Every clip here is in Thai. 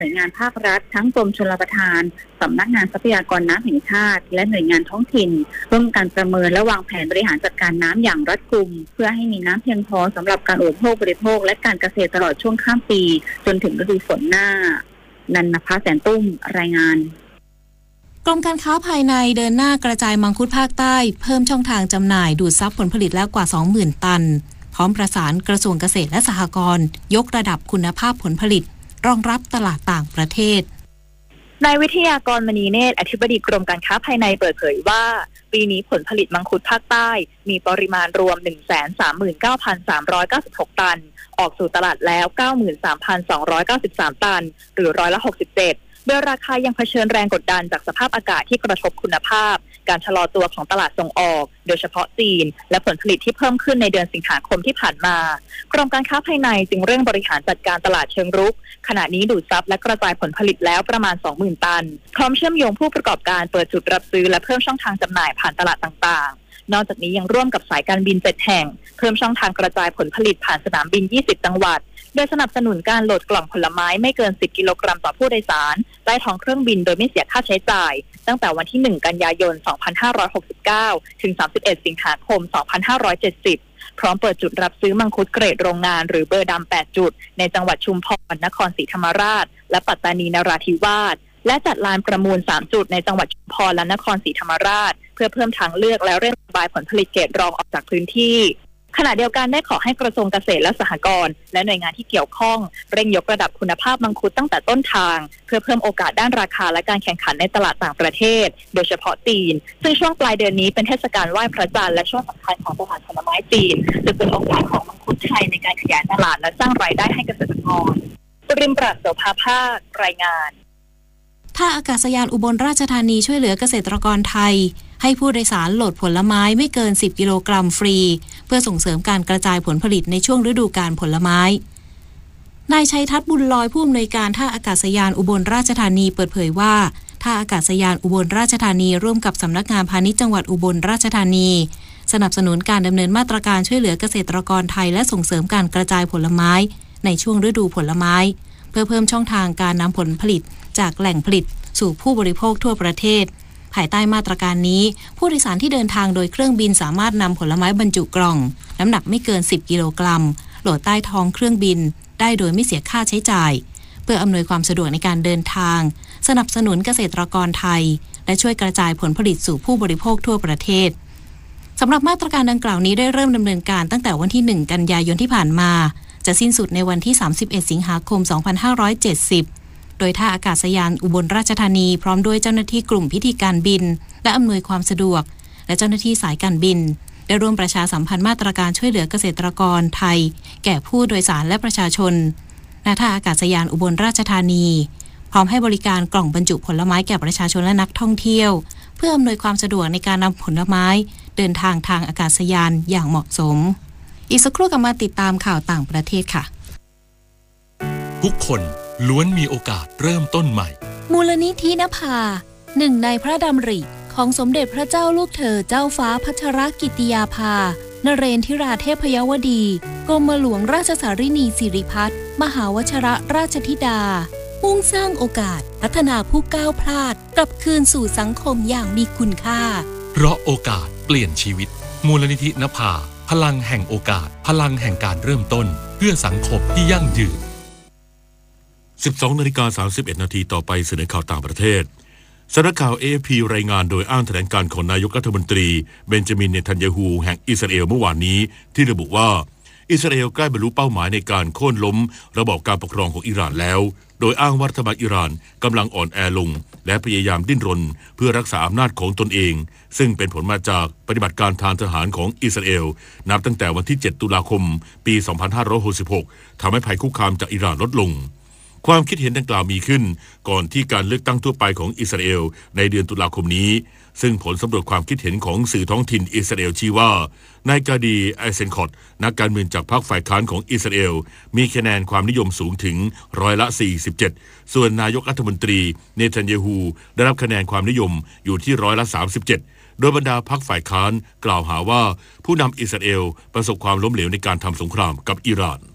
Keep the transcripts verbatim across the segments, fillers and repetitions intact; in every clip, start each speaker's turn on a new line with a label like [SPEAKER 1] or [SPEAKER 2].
[SPEAKER 1] น่วยงานภาครัฐทั้งกรมชลประทานสำนักงานทรัพยากรน้ำแห่งชาติและหน่วยงานท้องถิ่นร่วมกันประเมินและวางแผนบริหารจัดการน้ำอย่างรัดกุมเพื่อให้มีน้ำเพียงพอสำหรับการอุปโภคบริโภคและการเกษตรตลอดช่วงข้ามปีจนถึงฤดูฝนหน้านันนภาแสนตุ้มรายงาน
[SPEAKER 2] กรมการค้าภายในเดินหน้ากระจายมังคุดภาคใต้เพิ่มช่องทางจำหน่ายดูดซับผลผลิตแล้วกว่า สองหมื่น ตันพร้อมประสานกระทรวงเกษตรและสหกรณ์ยกระดับคุณภาพผลผลิตรองรับตลาดต่างประเทศ
[SPEAKER 3] นายวิทยากรมณีเนตรอธิบดีกรมการค้าภายในเปิดเผยว่าปีนี้ผลผลิตมังคุดภาคใต้มีปริมาณรวม หนึ่งแสนสามหมื่นเก้าพันสามร้อยเก้าสิบหก ตันออกสู่ตลาดแล้ว เก้าหมื่นสามพันสองร้อยเก้าสิบสาม ตันหรือร้อยละหกสิบเจ็ดโดยราคายังเผชิญแรงกดดันจากสภาพอากาศที่กระทบคุณภาพการชะลอตัวของตลาดส่งออกโดยเฉพาะจีนและผลผลิตที่เพิ่มขึ้นในเดือนสิงหาคมที่ผ่านมากรมการค้าภายในจึงเร่งบริหารจัดการตลาดเชิงรุกขณะนี้ดูดซับและกระจายผลผลิตแล้วประมาณ สองหมื่น ตันพร้อมเชื่อมโยงผู้ประกอบการเปิดจุดรับซื้อและเพิ่มช่องทางจำหน่ายผ่านตลาดต่างๆนอกจากนี้ยังร่วมกับสายการบินเจ็ดแห่งเพิ่มช่องทางกระจายผลผลิตผ่านสนามบินยี่สิบจังหวัดโดยสนับสนุนการโหลดกล่องผลไม้ไม่เกินสิบกิโลกรัมต่อผู้โดยสารใต้ท้องเครื่องบินโดยไม่เสียค่าใช้จ่ายตั้งแต่วันที่หนึ่งกันยายนสองพันห้าร้อยหกสิบเก้าถึงสามสิบเอ็ดสิงหาคมสองพันห้าร้อยเจ็ดสิบพร้อมเปิดจุดรับซื้อมังคุดเกรดโรงงานหรือเบอร์ดำแปดจุดในจังหวัดชุมพรนครศรีธรรมราชและปัตตานีนราธิวาสและจัดลานประมูลสามจุดในจังหวัดชุมพรและนครศรีธรรมราชเพื่อเพิ่มทางเลือกและเร่งระบายผลผลิตเกรดรองออกจากพื้นที่ขณะเดียวกันได้ขอให้กระทรวงเกษตรและสหกรณ์และหน่วยงานที่เกี่ยวข้องเร่งยกระดับคุณภาพมังคุดตั้งแต่ต้นทางเพื่อเพิ่มโอกาสด้านราคาและการแข่งขันในตลาดต่างประเทศโดยเฉพาะจีนซึ่งช่วงปลายเดือนนี้เป็นเทศกาลไหว้พระจันทร์และช่วงสำคัญของตลาดผลไม้จีนจึงเป็นโอกาสของมังคุดไทยในการขยายตลาดและสร้างรายได้ให้เกษตรกรริมปราศโสภาภาครายงาน
[SPEAKER 2] ท่าอากาศยานอุบลราชธานีช่วยเหลือเกษตรกรไทยให้ผู้โดยสารโหลดผลไม้ไม่เกินสิบกิโลกรัมฟรีเพื่อส่งเสริมการกระจายผลผลิตในช่วงฤดูกาลผลไม้นายชัยทัศน์บุญลอยผู้อำนวยการท่าอากาศยานอุบลราชธานีเปิดเผยว่าท่าอากาศยานอุบลราชธานีร่วมกับสำนักงานพาณิชย์จังหวัดอุบลราชธานีสนับสนุนการดำเนินมาตรการช่วยเหลือเกษตรกรไทยและส่งเสริมการกระจายผลไม้ในช่วงฤดูผลไม้เพื่อเพิ่มช่องทางการนำผลผลิตจากแหล่งผลิตสู่ผู้บริโภคทั่วประเทศภายใต้มาตรการนี้ผู้โดยสารที่เดินทางโดยเครื่องบินสามารถนำผลไม้บรรจุกล่องน้ำหนักไม่เกินสิบกิโลกรัมโหลดใต้ท้องเครื่องบินได้โดยไม่เสียค่าใช้จ่ายเพื่ออำนวยความสะดวกในการเดินทางสนับสนุนเกษตรกรไทยและช่วยกระจายผลผลิตสู่ผู้บริโภคทั่วประเทศสำหรับมาตรการดังกล่าวนี้ได้เริ่มดำเนินการตั้งแต่วันที่หนึ่งกันยายนที่ผ่านมาจะสิ้นสุดในวันที่สามสิบเอ็ดสิงหาคมสองพันห้าร้อยเจ็ดสิบโดยท่าอากาศยานอุบลราชธานีพร้อมด้วยเจ้าหน้าที่กลุ่มพิธีการบินและอำนวยความสะดวกและเจ้าหน้าที่สายการบินได้ร่วมประชาสัมพันธ์มาตรการช่วยเหลือเกษตรกรไทยแก่ผู้โดยสารและประชาชนณท่าอากาศยานอุบลราชธานีพร้อมให้บริการกล่องบรรจุผลไม้แก่ประชาชนและนักท่องเที่ยวเพื่ออำนวยความสะดวกในการนำผลไม้เดินทางทางอากาศยานอย่างเหมาะสมอีกสักครู่กลับมาติดตามข่าวต่างประเทศค่ะ
[SPEAKER 4] ทุกคนล้วนมีโอกาสเริ่มต้นใหม่
[SPEAKER 2] มูลนิธินภาหนึ่งในพระดำริของสมเด็จพระเจ้าลูกเธอเจ้าฟ้าพัชรกิติยาภานเรนทิราเทพยวดีกรมหลวงราชสารินีสิริพัฒน์มหาวชิรราชธิดามุ่งสร้างโอกาสพัฒนาผู้ก้าวพลาดกลับคืนสู่สังคมอย่างมีคุณค่า
[SPEAKER 4] เพราะโอกาสเปลี่ยนชีวิตมูลนิธินภาพลังแห่งโอกาสพลังแห่งการเริ่มต้นเพื่อสังคมที่ยั่งยืน
[SPEAKER 5] สิบสองนาฬิกาสามสิบเอ็ดนาทีต่อไปเสนอข่าวต่างประเทศสำนักข่าว เอ เอฟ พี รายงานโดยอ้างแถลงการของนายกรัฐมนตรีเบนจามินเนทันยาฮูแห่งอิสราเอลเมื่อวานนี้ที่ระบุว่าอิสราเอลใกล้บรรลุเป้าหมายในการโค่นล้มระบอบการปกครองของอิหร่านแล้วโดยอ้างว่ารัฐบาลอิหร่านกำลังอ่อนแอลงและพยายามดิ้นรนเพื่อรักษาอำนาจของตนเองซึ่งเป็นผลมาจากปฏิบัติการทางทหารของอิสราเอลนับตั้งแต่วันที่เจ็ดตุลาคมปีสองพันห้าร้อยหกสิบหกทำให้ภัยคุกคามจากอิหร่านลดลงความคิดเห็นดังกล่าวมีขึ้นก่อนที่การเลือกตั้งทั่วไปของอิสราเอลในเดือนตุลาคมนี้ซึ่งผลสำรวจความคิดเห็นของสื่อท้องถิ่นอิสราเอลชี้ว่านายกาดีไอเซนคอตนักการเมืองจากพรรคฝ่ายค้านของอิสราเอลมีคะแนนความนิยมสูงถึงร้อยละสี่สิบเจ็ดส่วนนายกรัฐมนตรีเนทันยาฮูได้รับคะแนนความนิยมอยู่ที่ร้อยละสามสิบเจ็ดโดยบรรดาพรรคฝ่ายค้านกล่าวหาว่าผู้นำอิสราเอลประสบความล้มเหลวในการทำสงครามกับอิหร่าน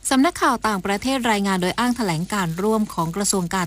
[SPEAKER 2] สำนักข่าวต่างประเทศรายงานโดยอ้างแถลงการร่วมของกระทรวงการ